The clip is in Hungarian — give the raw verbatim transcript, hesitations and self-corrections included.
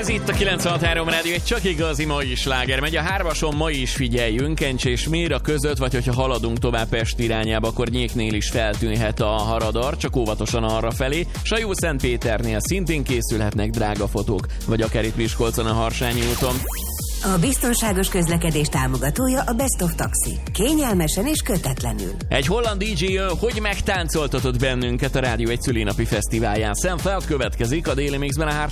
Ez itt a kilencvenhat három rádió, egy csak igazi mai sláger. Megy a hármason, ma is figyeljünk, Kencs és Méra között, vagy hogyha haladunk tovább Pest irányába, akkor Nyéknél is feltűnhet a haradar, csak óvatosan arra felé. Sajó-Szentpéternél szintén készülhetnek drága fotók, vagy akár itt Miskolcon a Harsányi úton. A biztonságos közlekedés támogatója a Best of Taxi. Kényelmesen és kötetlenül. Egy holland dé dzsé jön, hogy megtáncoltatott bennünket a Rádió egy szülinapi fesztiválján. Sam Feld következik a Daily Mixben a